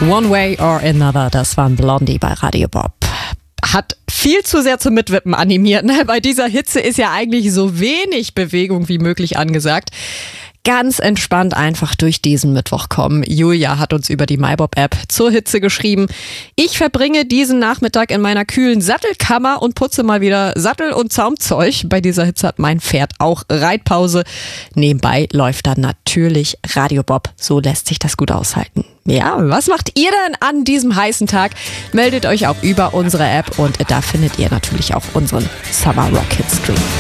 One Way or Another, das waren Blondie bei Radio Bob. Hat viel zu sehr zum Mitwippen animiert. Bei dieser Hitze ist ja eigentlich so wenig Bewegung wie möglich angesagt. Ganz entspannt einfach durch diesen Mittwoch kommen. Julia hat uns über die MyBob-App zur Hitze geschrieben. Ich verbringe diesen Nachmittag in meiner kühlen Sattelkammer und putze mal wieder Sattel- und Zaumzeug. Bei dieser Hitze hat mein Pferd auch Reitpause. Nebenbei läuft dann natürlich Radio Bob. So lässt sich das gut aushalten. Ja, was macht ihr denn an diesem heißen Tag? Meldet euch auch über unsere App und da findet ihr natürlich auch unseren Summer Rock Hit Stream.